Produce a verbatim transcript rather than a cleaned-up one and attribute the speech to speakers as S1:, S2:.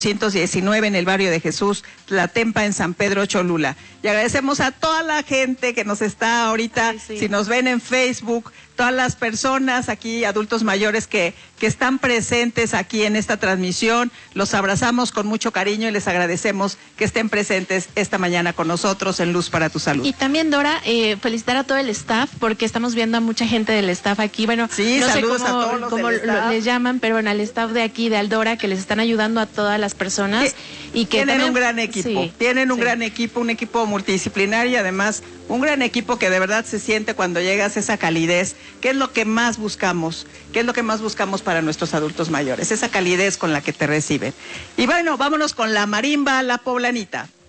S1: ciento diecinueve en el barrio de Jesús, Tlatempa, en San Pedro Cholula. Y agradecemos a toda la gente que nos está ahorita,
S2: Ay, sí.
S1: si nos ven en Facebook, todas las personas aquí, adultos mayores que, que están presentes aquí en esta transmisión. Los abrazamos con mucho cariño y les agradecemos que estén presentes esta mañana con nosotros en Luz para tu Salud.
S2: Y también, Dora, eh, felicitar a todo el staff, porque estamos viendo a mucha gente del staff aquí. Bueno,
S1: sí,
S2: no sé
S1: saludos
S2: cómo,
S1: a todos los
S2: cómo
S1: del staff.
S2: les llaman, pero bueno, al staff de aquí, de Aldora, que les están ayudando a todas las personas. Y que
S1: tienen
S2: también,
S1: un gran equipo,
S2: sí,
S1: tienen un
S2: sí.
S1: gran equipo, un equipo multidisciplinario y además un gran equipo que de verdad se siente cuando llegas esa calidez, que es lo que más buscamos, que es lo que más buscamos para nuestros adultos mayores, esa calidez con la que te reciben. Y bueno, vámonos con la marimba La Poblanita.